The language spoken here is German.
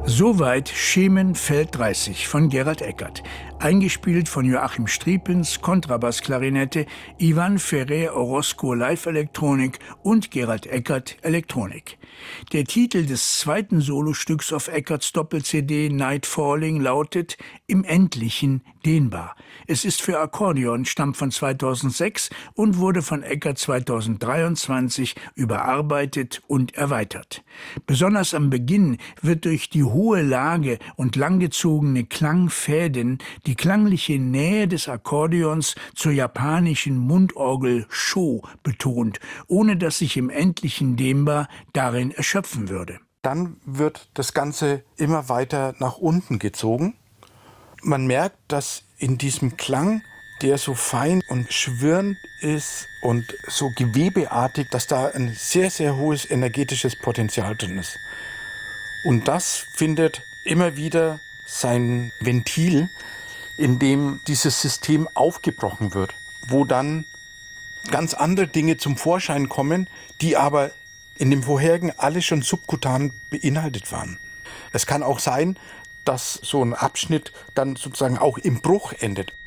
Soweit Schemen Feld 30 von Gerald Eckert. Eingespielt von Joachim Striepens, Kontrabassklarinette, Ivan Ferrer Orozco Live-Elektronik und Gerald Eckert Elektronik. Der Titel des zweiten Solostücks auf Eckerts Doppel-CD Night Falling lautet »Im Endlichen dehnbar«. Es ist für Akkordeon, stammt von 2006 und wurde von Eckert 2023 überarbeitet und erweitert. Besonders am Beginn wird durch die hohe Lage und langgezogene Klangfäden die klangliche Nähe des Akkordeons zur japanischen Mundorgel Sho betont, ohne dass sich im Endlichen dehnbar darin erschöpfen würde. Dann wird das Ganze immer weiter nach unten gezogen. Man merkt, dass in diesem Klang, der so fein und schwirrend ist und so gewebeartig, dass da ein sehr, sehr hohes energetisches Potenzial drin ist. Und das findet immer wieder sein Ventil, in dem dieses System aufgebrochen wird, wo dann ganz andere Dinge zum Vorschein kommen, die aber in dem vorherigen alle schon subkutan beinhaltet waren. Es kann auch sein, dass so ein Abschnitt dann sozusagen auch im Bruch endet.